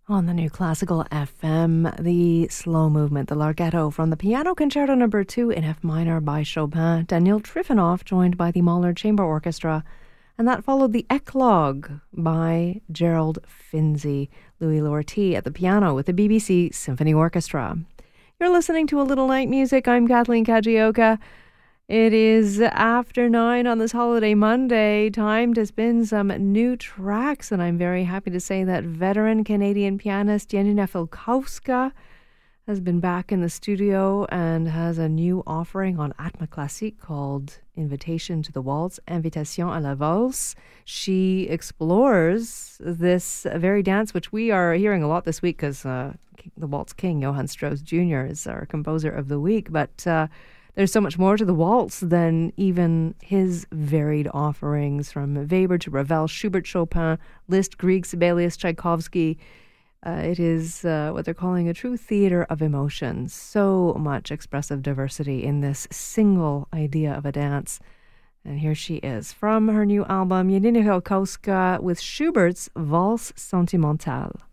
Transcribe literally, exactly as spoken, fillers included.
On the new Classical F M, the slow movement, the Larghetto from the Piano Concerto Number two in F minor by Chopin, Daniel Trifonov, joined by the Mahler Chamber Orchestra, and that followed the Eclogue by Gerald Finzi, Louis Lortie at the piano with the B B C Symphony Orchestra. You're listening to A Little Night Music. I'm Kathleen Kajioka. It is after nine on this holiday Monday. Time to spin some new tracks, and I'm very happy to say that veteran Canadian pianist Janina Filkowska has been back in the studio and has a new offering on Atma Classique called Invitation to the Waltz, Invitation à la Valse. She explores this very dance, which we are hearing a lot this week because uh, the Waltz King, Johann Strauss Junior, is our composer of the week, but uh, there's so much more to the waltz than even his varied offerings, from Weber to Ravel, Schubert, Chopin, Liszt, Grieg, Sibelius, Tchaikovsky. Uh, it is uh, what they're calling a true theater of emotions. So much expressive diversity in this single idea of a dance. And here she is from her new album, Janina Filkowska, with Schubert's Valse Sentimentale.